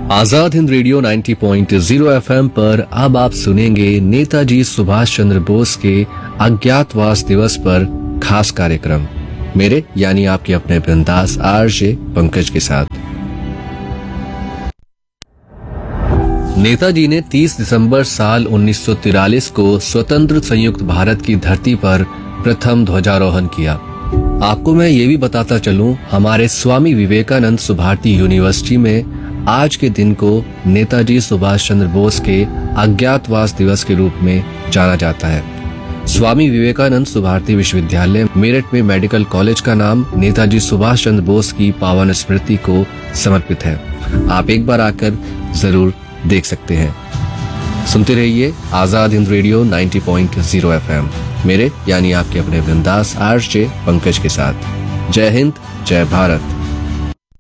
Azad Hind radio 90.0 FM पर अब आप सुनेंगे नेताजी सुभाष चंद्र बोस के अज्ञातवास दिवस पर खास कार्यक्रम, मेरे यानी आपके अपने बिंदास आरजे पंकज के साथ। नेताजी ने 30 दिसंबर साल 1943 को स्वतंत्र संयुक्त भारत की धरती पर प्रथम ध्वजारोहण किया। आपको मैं ये भी बताता चलूं, हमारे स्वामी विवेकानंद सुभारती यूनिवर्सिटी में आज के दिन को नेताजी सुभाष चंद्र बोस के अज्ञातवास दिवस के रूप में जाना जाता है। स्वामी विवेकानंद सुभारती विश्वविद्यालय मेरठ में मेडिकल कॉलेज का नाम नेताजी सुभाष चंद्र बोस की पावन स्मृति को समर्पित है। आप एक बार आकर जरूर देख सकते हैं। सुनते रहिए आजाद हिंद रेडियो 90.0 एफएम, मेरे यानी आपके अपने बिंदास आरजे पंकज के साथ। जय हिंद, जय भारत।